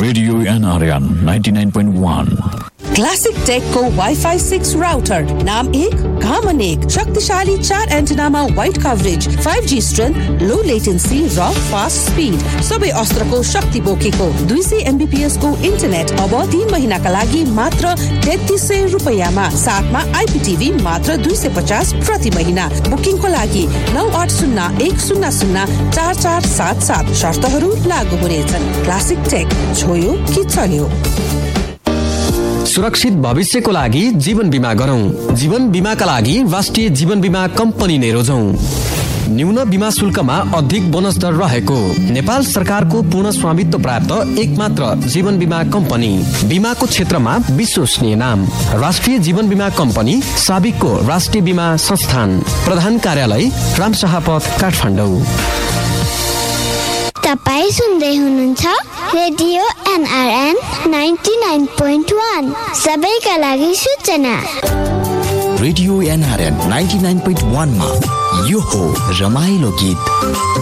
radio NRN 99.1 classic take को wifi 6 router नाम 1 काम 1 शक्तिशाली 4 एन्टेनामा वाइड कभरेज 5G स्ट्रेन्थ लो लेटेन्सी र फास्ट स्पिड सबै अस्त्रको शक्ति बोकेको 200 MBPS को इन्टरनेट अब 3 महिनाका लागि मात्र 3300 रुपैयाँमा साथमा IPTV मात्र 250 प्रति महिना बुकिङको लागि 9801004477 शर्तहरू लागू हुनेछन् क्लासिक टेक छोयो कि चल्यो सुरक्षित भविष्यको लागि जीवन बीमा गरौं जीवन बीमाका लागि राष्ट्रिय जीवन बीमा कम्पनी नै रोजौं न्यून बीमा शुल्कमा अधिक बोनस दर रहेको नेपाल सरकारको पूर्ण स्वामित्व प्राप्त एकमात्र जीवन बीमा कम्पनी बीमाको क्षेत्रमा विश्वसनीय नाम राष्ट्रिय जीवन बीमा कम्पनी साबिकको राष्ट्रिय बीमा संस्थान प्रधान कार्यालय रामशाहपथ काठमाडौँ तपाई सुन्दै हुनुहुन्छ रेडियो एनआरएन 99.1 सबैका लागि सूचना रेडियो एनआरएन 99.1 मा यो हो रमाइलो गीत